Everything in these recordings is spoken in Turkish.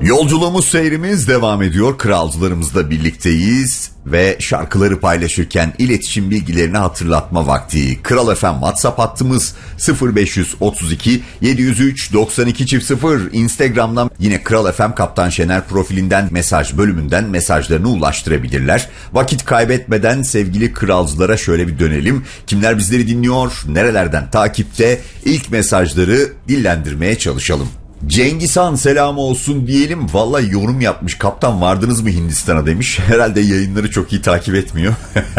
Yolculuğumuz, seyrimiz devam ediyor. Kralcılarımızla birlikteyiz ve şarkıları paylaşırken iletişim bilgilerini hatırlatma vakti. Kral FM WhatsApp hattımız 0532 703 9200. Instagram'dan yine Kral FM Kaptan Şener profilinden mesaj bölümünden mesajlarını ulaştırabilirler. Vakit kaybetmeden sevgili kralcılara şöyle bir dönelim. Kimler bizleri dinliyor, nerelerden takipte, ilk mesajları dillendirmeye çalışalım. Cengiz Han selamı olsun diyelim. Vallahi yorum yapmış. Kaptan vardınız mı Hindistan'a demiş. Herhalde yayınları çok iyi takip etmiyor.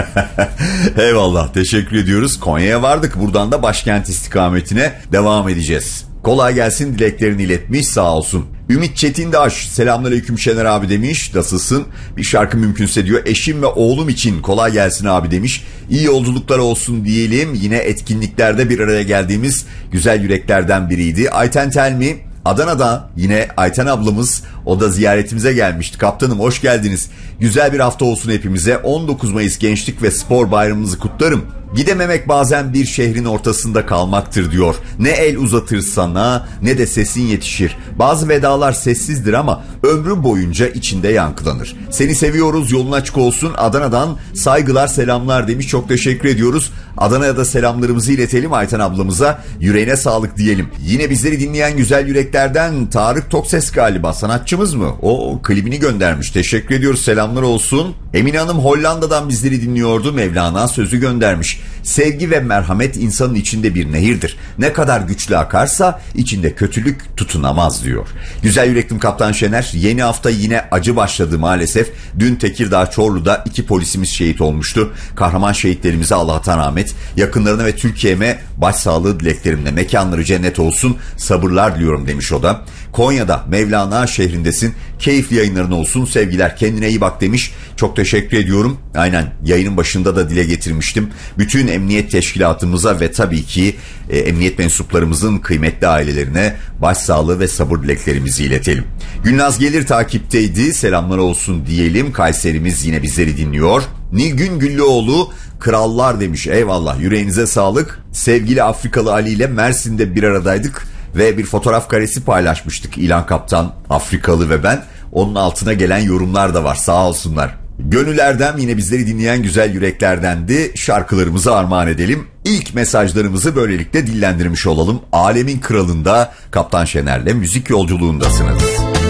Eyvallah, teşekkür ediyoruz. Konya'ya vardık. Buradan da başkent istikametine devam edeceğiz. Kolay gelsin dileklerini iletmiş, sağ olsun. Ümit Çetindaş selamünaleyküm Şener abi demiş. Nasılsın? Bir şarkı mümkünse diyor. Eşim ve oğlum için kolay gelsin abi demiş. İyi yolculuklar olsun diyelim. Yine etkinliklerde bir araya geldiğimiz güzel yüreklerden biriydi. Ayten Telmi Adana'da yine Ayten ablamız, o da ziyaretimize gelmişti. Kaptanım hoş geldiniz. Güzel bir hafta olsun hepimize. 19 Mayıs Gençlik ve Spor Bayramımızı kutlarım. Gidememek bazen bir şehrin ortasında kalmaktır diyor. Ne el uzatır sana ne de sesin yetişir. Bazı vedalar sessizdir ama ömrün boyunca içinde yankılanır. Seni seviyoruz, yolun açık olsun. Adana'dan saygılar selamlar demiş. Çok teşekkür ediyoruz. Adana'ya da selamlarımızı iletelim Ayten ablamıza. Yüreğine sağlık diyelim. Yine bizleri dinleyen güzel yüreklerden Tarık Tokses galiba, sanatçımız mı? O klibini göndermiş. Teşekkür ediyoruz, selamlar olsun. Emine Hanım Hollanda'dan bizleri dinliyordu. Mevlana sözü göndermiş. Sevgi ve merhamet insanın içinde bir nehirdir. Ne kadar güçlü akarsa içinde kötülük tutunamaz diyor. Güzel yüreklim Kaptan Şener. Yeni hafta yine acı başladı maalesef. Dün Tekirdağ Çorlu'da 2 polisimiz şehit olmuştu. Kahraman şehitlerimize Allah'tan rahmet. Yakınlarına ve Türkiye'me başsağlığı dileklerimle mekanları cennet olsun. Sabırlar diliyorum demiş o da. Konya'da Mevlana şehrindesin. Keyifli yayınların olsun. Sevgiler, kendine iyi bak demiş. Çok teşekkür ediyorum. Aynen, yayının başında da dile getirmiştim. Bütün emniyet teşkilatımıza ve tabii ki emniyet mensuplarımızın kıymetli ailelerine başsağlığı ve sabır dileklerimizi iletelim. Gülnaz Gelir takipteydi. Selamlar olsun diyelim. Kayserimiz yine bizleri dinliyor. Nilgün Güllüoğlu krallar demiş. Eyvallah, yüreğinize sağlık. Sevgili Afrikalı Ali ile Mersin'de bir aradaydık ve bir fotoğraf karesi paylaşmıştık. İlan Kaptan, Afrikalı ve ben. Onun altına gelen yorumlar da var, sağ olsunlar. Gönül Erdem yine bizleri dinleyen güzel yüreklerdendi. Şarkılarımızı armağan edelim. İlk mesajlarımızı böylelikle dillendirmiş olalım. Alemin kralında Kaptan Şener'le müzik yolculuğundasınız.